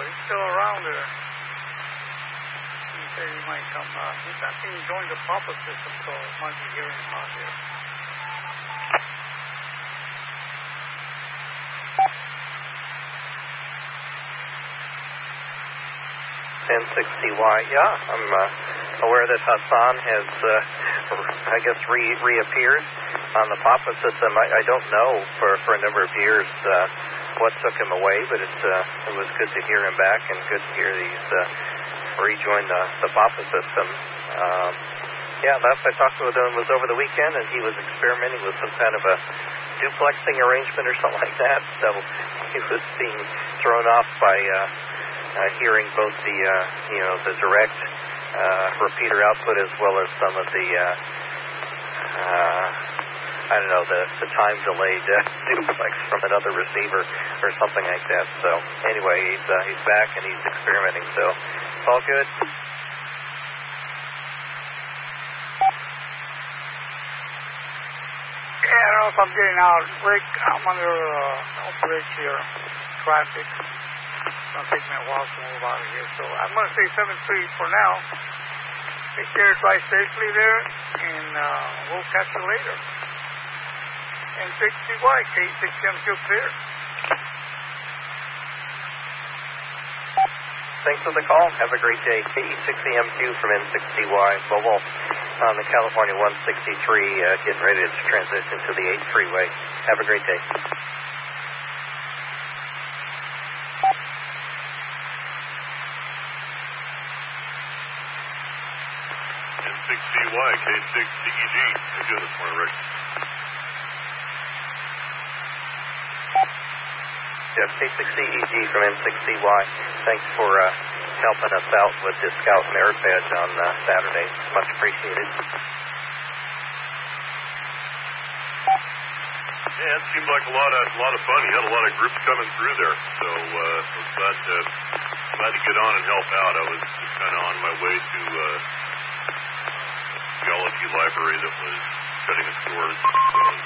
he's still around there. He said he might come. He's, I think he joined the Papa system, so might be hearing him out here. N60Y, yeah, I'm aware that Hassan has, I guess, reappeared on the Papa system. I don't know for a number of years what took him away, but it was good to hear him back and good to hear that he's rejoined the Papa system. Yeah, last I talked with him was over the weekend, and he was experimenting with some kind of a duplexing arrangement or something like that, so he was being thrown off by hearing both the direct repeater output as well as some of the the time delayed duplex from another receiver or something like that. So anyway, he's back and he's experimenting. So it's all good. Yeah, I don't know if I'm getting out. I'm under a bridge here. Traffic. It's going to take me a while to move out of here. So I'm going to say 7-3 for now. Take care, drive safely there, and we'll catch you later. N60Y, K6M still clear. Thanks for the call. Have a great day. KE6EM2 from N60Y Mobile on the California 163, getting ready to transition to the 8 freeway. Have a great day. N60Y, K6CEG. How you doing this morning, Rick? Yes, K6CEG from N60Y. Thanks for helping us out with the Scout Merit Badge on Saturday. Much appreciated. Yeah, it seemed like a lot of fun. You had a lot of groups coming through there, so glad to get on and help out. I was just kind of on my way to geology library that was shutting its doors. So